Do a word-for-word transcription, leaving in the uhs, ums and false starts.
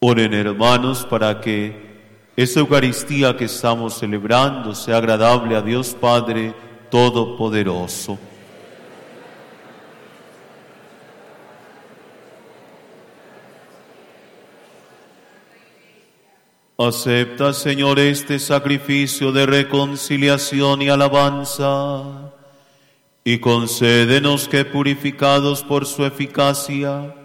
Oren, hermanos, para que esta Eucaristía que estamos celebrando sea agradable a Dios Padre Todopoderoso. Acepta, Señor, este sacrificio de reconciliación y alabanza, y concédenos que, purificados por su eficacia,